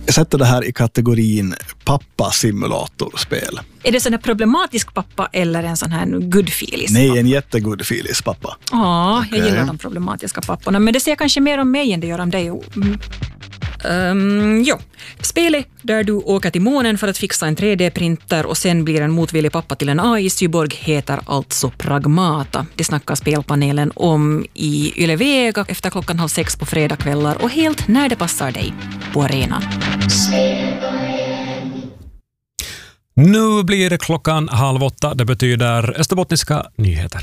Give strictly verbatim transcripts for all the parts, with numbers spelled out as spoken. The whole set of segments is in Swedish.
Jag sätter det här i kategorin pappa-simulatorspel. Är det sån här problematisk pappa eller en sån här gudfilis? Nej, en jättegudfilis pappa. Ja, okay. Jag gillar de problematiska papporna. Men det ser kanske mer om mig än det gör om dig. Mm. Um, jo. Spelet där du åker till månen för att fixa en tre D-printer och sen blir en motvillig pappa till en A I-cyborg heter alltså Pragmata. Det snackar spelpanelen om i Yle Vega efter klockan halv sex på fredagskvällar och helt när det passar dig på arenan. Nu blir klockan halv åtta. Det betyder österbottniska nyheter.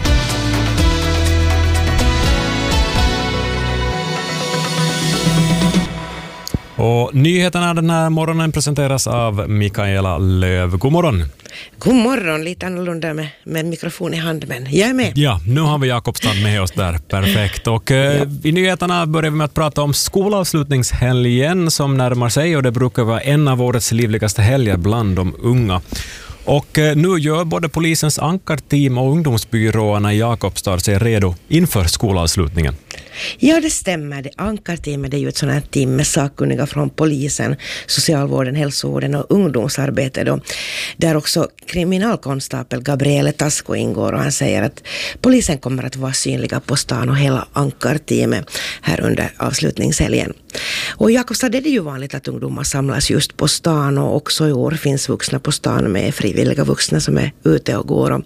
Och nyheterna den här morgonen presenteras av Mikaela Löv. God morgon. God morgon, lite annorlunda med, med mikrofon i hand, men jag är med. Ja, nu har vi Jakobstad med oss där. Perfekt. Och eh, ja. I nyheterna börjar vi med att prata om skolavslutningshelgen som närmar sig och det brukar vara en av årets livligaste helger bland de unga. Och eh, nu gör både polisens ankarteam och ungdomsbyråerna i Jakobstad sig redo inför skolavslutningen. Ja, det stämmer. Det ankarteamet är ju ett sådant här team med sakkunniga från polisen, socialvården, hälsovården och ungdomsarbete då. Där också kriminalkonstapel Gabriele Tasko ingår och han säger att polisen kommer att vara synliga på stan och hela ankarteamet här under avslutningshelgen. Och i Jakobstad är det ju vanligt att ungdomar samlas just på stan och också i år finns vuxna på stan med frivilliga vuxna som är ute och går. Och,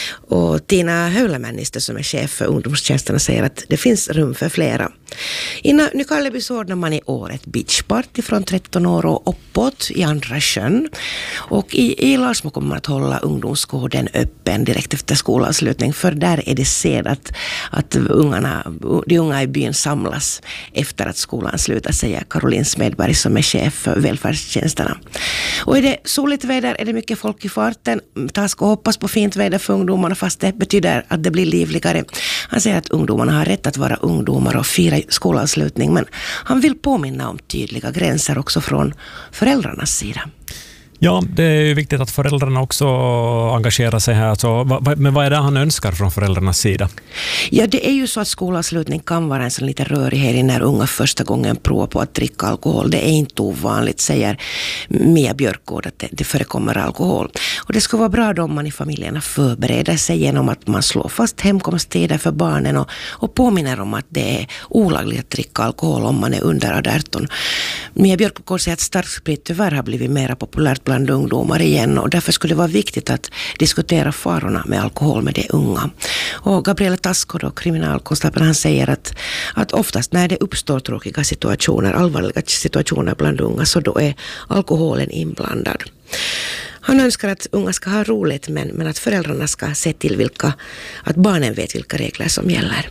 och Tina Höylämännistö som är chef för ungdomstjänsterna säger att det finns rum för flera. I Nykarleby så ordnar man i år ett beachparty från tretton år och uppåt i Andra sjön. Och i, i Larsmo kommer man att hålla ungdomsgården öppen direkt efter skolavslutning för där är det sed att, att ungarna, de unga i byn samlas efter att skolan slutar, säger Caroline Smedberg som är chef för välfärdstjänsterna. Och är det soligt väder är det mycket folk i farten. Task och hoppas på fint väder för ungdomarna fast det betyder att det blir livligare. Han säger att ungdomarna har rätt att vara ungdomar och fira skolavslutning men han vill påminna om tydliga gränser också från föräldrarnas sida. Ja, det är viktigt att föräldrarna också engagerar sig här. Så, men vad är det han önskar från föräldrarnas sida? Ja, det är ju så att skolavslutning kan vara en sån lite rörig helg när unga första gången provar på att dricka alkohol. Det är inte ovanligt, säger Mia Björkgård, att det, det förekommer alkohol. Och det skulle vara bra då om man i familjerna förbereder sig genom att man slår fast hemkomsttider för barnen och, och påminner om att det är olagligt att dricka alkohol om man är under arton. Mia Björkgård säger att starksprit tyvärr har blivit mer populärt bland ungdomar igen och därför skulle det vara viktigt att diskutera farorna med alkohol med de unga. Och Gabriele Tasko då, kriminalkonstapeln, han säger att, att oftast när det uppstår tråkiga situationer, allvarliga situationer bland unga så då är alkoholen inblandad. Han önskar att unga ska ha roligt men, men att föräldrarna ska se till vilka, att barnen vet vilka regler som gäller.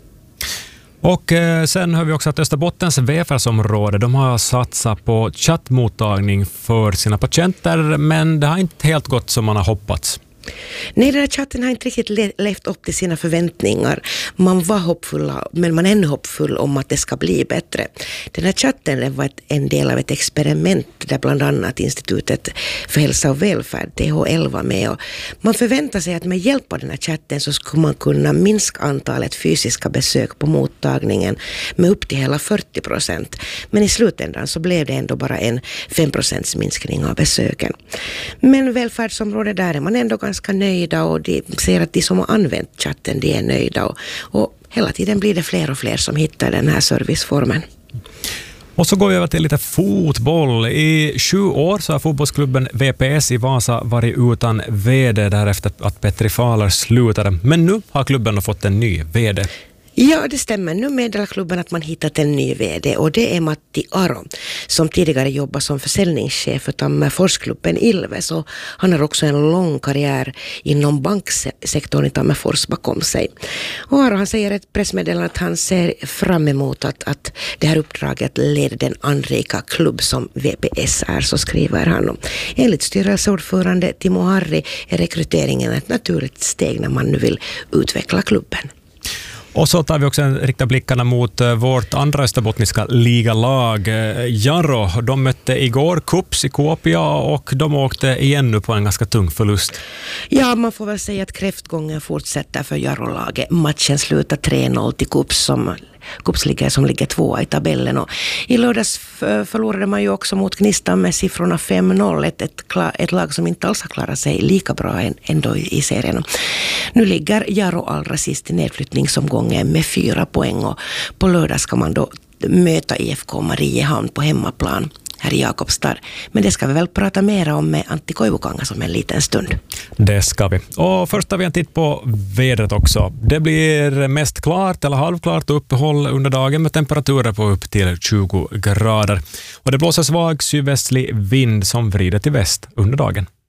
Och eh, sen hör vi också att Österbottens välfärdsområde, de har satsat på chattmottagning för sina patienter men det har inte helt gått som man har hoppats. Nej, den här chatten har inte riktigt le- levt upp till sina förväntningar. Man var hoppfulla, men man är ännu hoppfull om att det ska bli bättre. Den här chatten var ett, en del av ett experiment där bland annat Institutet för hälsa och välfärd, T H L, var med. Och man förväntar sig att med hjälp av den här chatten så skulle man kunna minska antalet fysiska besök på mottagningen med upp till hela fyrtio procent. Men i slutändan så blev det ändå bara en fem procents minskning av besöken. Men välfärdsområdet där är man ändå ganska nöjda och de ser att de som har använt chatten de är nöjda och, och hela tiden blir det fler och fler som hittar den här serviceformen. Och så går vi över till lite fotboll. I sju år så har fotbollsklubben V P S i Vasa varit utan vd därefter att Petri Fahler slutade. Men nu har klubben fått en ny vd. Ja, det stämmer. Nu meddelar klubben att man hittat en ny vd och det är Matti Aro som tidigare jobbar som försäljningschef för Tammerforsklubben Ilves och han har också en lång karriär inom banksektorn i Tammerfors bakom sig. Och Aro, han säger ett pressmeddelande att han ser fram emot att, att det här uppdraget leder den anrika klubb som V P S är, så skriver han. Och enligt styrelseordförande Timo Harri är rekryteringen ett naturligt steg när man nu vill utveckla klubben. Och så tar vi också en rikta blickarna mot vårt andra österbottniska ligalag, Jarro. De mötte igår Kups i Kuopio och de åkte igen nu på en ganska tung förlust. Ja, man får väl säga att kräftgången fortsätter för Jarro-laget. Matchen slutar tre noll till Kups som KuPS ligger, som ligger tvåa i tabellen. Och i lördags förlorade man ju också mot Gnistan med siffrorna fem noll. Ett, ett, ett lag som inte alls har klarat sig lika bra ändå i serien. Nu ligger Jaro allra sist i nedflyttningsomgången med fyra poäng. Och på lördag ska man då möta I F K Mariehamn på hemmaplan här i Jakobstad. Men det ska vi väl prata mer om med Antti Koivukanga som en liten stund. Det ska vi. Och först har vi en titt på vädret också. Det blir mest klart eller halvklart uppehåll under dagen med temperaturer på upp till tjugo grader. Och det blåser svag sydvästlig vind som vrider till väst under dagen.